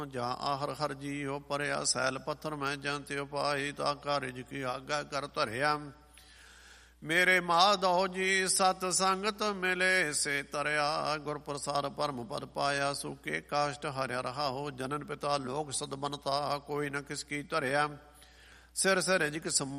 ਜਾਂ ਆਹਰ ਹਰ JIO ਪਰਿਆ cell ਪੱਥਰ ਮੈਂ ਜੰਤ ਉਪਾਈ ਤਾ ਕਾਰਜ ਕੀ ਆਗਾ ਕਰ ਧਰਿਆ। ਮੇਰੇ ਮਾਧੋ ਜੀ ਸਤ ਸੰਗਤ ਮਿਲੇ ਸੇ ਤਰਿਆ। ਗੁਰ ਪ੍ਰਸਾਦ ਪਰਮ ਪਦ ਪਾਇਆ ਸੁਕੇ ਕਾਸ਼ਟ ਹਰਿਆ ਰਹਾ ਹੋ। ਜਨਨ ਪਿਤਾ ਲੋਕ ਸਦ ਬਨਤਾ ਕੋਈ ਨ ਕਿਸ ਕੀ ਧਰਿਆ। ਸਿਰ ਸਿਰ ਜਿਕ